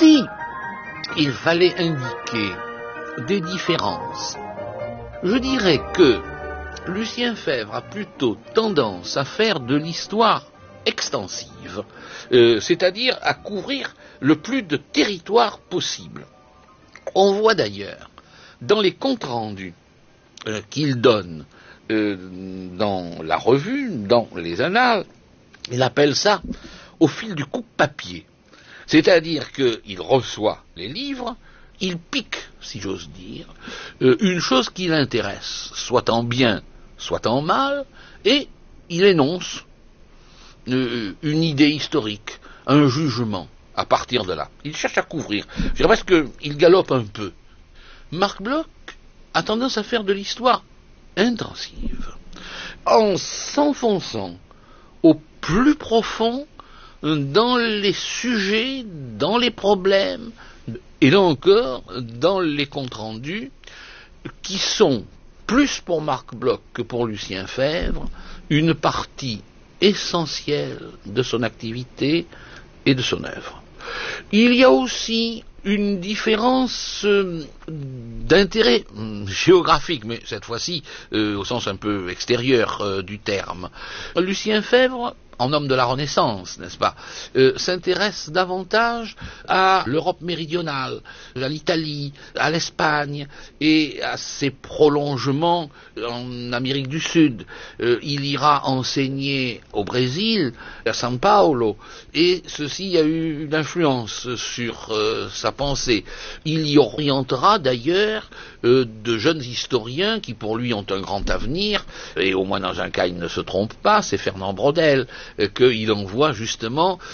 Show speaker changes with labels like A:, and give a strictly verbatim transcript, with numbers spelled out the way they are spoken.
A: Si il fallait indiquer des différences, je dirais que Lucien Febvre a plutôt tendance à faire de l'histoire extensive, euh, c'est-à-dire à couvrir le plus de territoire possible. On voit d'ailleurs dans les comptes rendus euh, qu'il donne euh, dans la revue, dans les annales, il appelle ça au fil du coupe-papier. C'est-à-dire qu'il reçoit les livres, il pique, si j'ose dire, euh, une chose qui l'intéresse, soit en bien, soit en mal, et il énonce euh, une idée historique, un jugement à partir de là. Il cherche à couvrir. Je dirais presque qu'il galope un peu. Marc Bloch a tendance à faire de l'histoire intensive, en s'enfonçant au plus profond dans les sujets, dans les problèmes, et là encore, dans les comptes rendus, qui sont, plus pour Marc Bloch que pour Lucien Febvre, une partie essentielle de son activité et de son œuvre. Il y a aussi une différence euh, d'intérêt euh, géographique, mais cette fois-ci euh, au sens un peu extérieur euh, du terme. Lucien Febvre, en homme de la Renaissance, n'est-ce pas, euh, s'intéresse davantage à l'Europe méridionale, à l'Italie, à l'Espagne et à ses prolongements en Amérique du Sud. Euh, il ira enseigner au Brésil, à São Paulo, et ceci a eu une influence sur euh, sa pensée. Il y orientera d'ailleurs euh, de jeunes historiens qui pour lui ont un grand avenir, et au moins dans un cas il ne se trompe pas, c'est Fernand Braudel, qu'il envoie justement